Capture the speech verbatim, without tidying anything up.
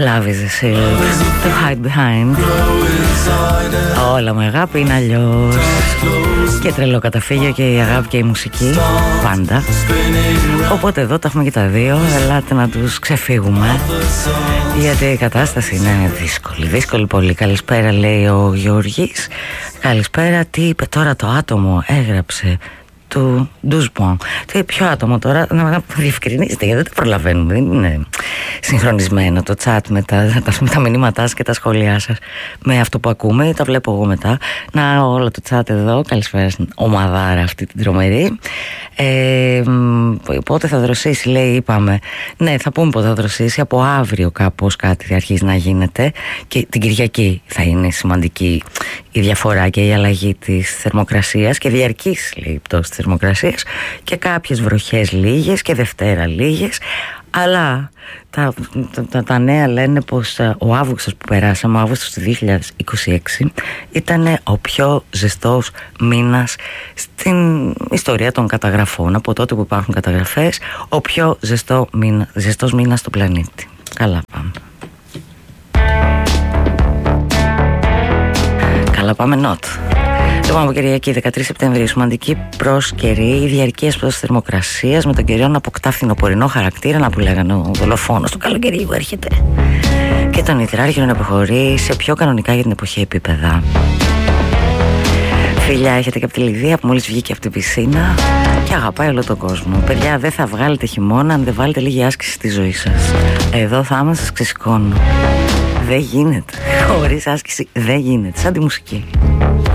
Love is a shield to hide behind. Όλα με αγάπη είναι αλλιώς. Και τρελό καταφύγιο και η αγάπη και η μουσική πάντα. Οπότε εδώ τα έχουμε και τα δύο. Ελάτε να τους ξεφύγουμε, γιατί η κατάσταση είναι δύσκολη. Δύσκολη πολύ. Καλησπέρα, λέει ο Γιώργης. Καλησπέρα. Τι είπε τώρα το άτομο? Έγραψε του Ντουσμπον. Τι, ποιο άτομο τώρα? Να διευκρινίσετε, γιατί δεν το προλαβαίνουμε. Δεν είναι συγχρονισμένο το chat με τα, με τα μηνύματά σας και τα σχόλιά σας με αυτό που ακούμε. Τα βλέπω εγώ μετά. Να, όλο το chat εδώ. Καλησπέρα στην ομαδάρα αυτή την τρομερή. Ε, πότε θα δροσίσει, λέει, είπαμε. Ναι, θα πούμε πότε θα δροσίσει. Από αύριο κάπως κάτι θα αρχίσει να γίνεται. Και την Κυριακή θα είναι σημαντική η διαφορά και η αλλαγή της θερμοκρασίας και διαρκής, λέει, η πτώση της θερμοκρασίας και κάποιες βροχές λίγες και Δευτέρα λίγες. Αλλά τα, τα, τα νέα λένε πως ο Αύγουστος που περάσαμε, ο Αύγουστος του δύο χιλιάδες είκοσι έξι, ήταν ο πιο ζεστός μήνας στην ιστορία των καταγραφών. Από τότε που υπάρχουν καταγραφές, ο πιο ζεστό μήνα, ζεστός μήνας στο πλανήτη. Καλά πάμε. Καλά πάμε νότ. Λοιπόν, από Κυριακή δεκατρείς Σεπτεμβρίου, σημαντική προς καιρή, η διαρκεία πτώση θερμοκρασίας με τον καιρό να αποκτά φθινοπορεινό χαρακτήρα, να που λέγανε ο δολοφόνος του καλοκαιριού έρχεται. Και τον υδράργυρο να προχωρεί σε πιο κανονικά για την εποχή επίπεδα. Φιλιά, έχετε και από τη Λιδία που μόλις βγήκε από την πισίνα και αγαπάει όλο τον κόσμο. Παιδιά, δεν θα βγάλετε χειμώνα αν δεν βάλετε λίγη άσκηση στη ζωή σας. Εδώ θα είμαι, σας ξεσηκώνω. Δεν γίνεται. Χωρίς άσκηση δεν γίνεται. Σαν τη μουσική.